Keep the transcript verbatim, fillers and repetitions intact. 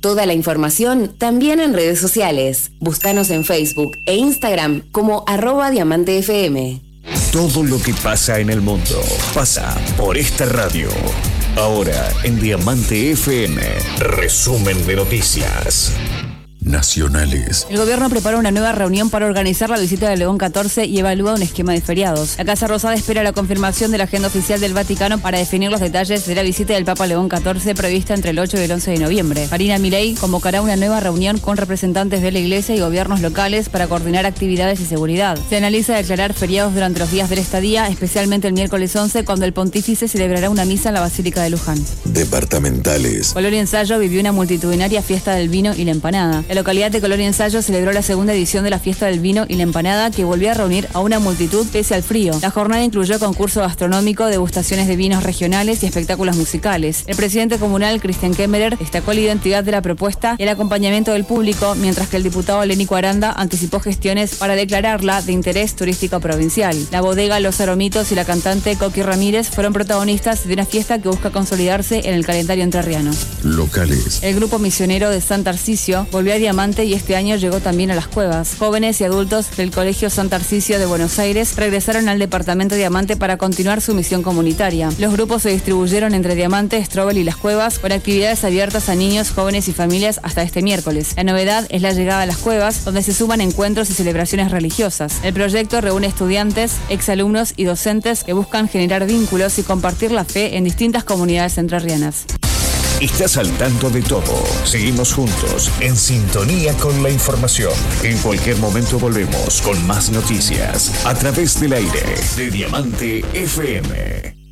Toda la información también en redes sociales. Búscanos en Facebook e Instagram como arroba Diamante F M. Todo lo que pasa en el mundo pasa por esta radio. Ahora en Diamante F M, resumen de noticias nacionales. El gobierno prepara una nueva reunión para organizar la visita de León catorce y evalúa un esquema de feriados. La Casa Rosada espera la confirmación de la agenda oficial del Vaticano para definir los detalles de la visita del Papa León catorce prevista entre el ocho y el once de noviembre. Marina Milei convocará una nueva reunión con representantes de la Iglesia y gobiernos locales para coordinar actividades y seguridad. Se analiza declarar feriados durante los días de la estadía, especialmente el miércoles once, cuando el pontífice celebrará una misa en la Basílica de Luján. Departamentales. Colonia Ensayo vivió una multitudinaria fiesta del vino y la empanada. La localidad de Colonia Ensayo celebró la segunda edición de la fiesta del vino y la empanada, que volvió a reunir a una multitud pese al frío. La jornada incluyó concurso gastronómico, degustaciones de vinos regionales y espectáculos musicales. El presidente comunal, Cristian Kemmerer, destacó la identidad de la propuesta y el acompañamiento del público, mientras que el diputado Lénico Aranda anticipó gestiones para declararla de interés turístico provincial. La bodega Los Aromitos y la cantante Coqui Ramírez fueron protagonistas de una fiesta que busca consolidarse en el calendario entrerriano. Locales. El grupo misionero de San Tarcisio volvió a Diamante y este año llegó también a las cuevas. Jóvenes y adultos del Colegio San Tarcisio de Buenos Aires regresaron al departamento Diamante para continuar su misión comunitaria. Los grupos se distribuyeron entre Diamante, Strobel y las cuevas, con actividades abiertas a niños, jóvenes y familias hasta este miércoles. La novedad es la llegada a las cuevas, donde se suman encuentros y celebraciones religiosas. El proyecto reúne estudiantes, exalumnos y docentes que buscan generar vínculos y compartir la fe en distintas comunidades entrerrianas. Estás al tanto de todo. Seguimos juntos, en sintonía con la información. En cualquier momento volvemos con más noticias a través del aire de Diamante F M.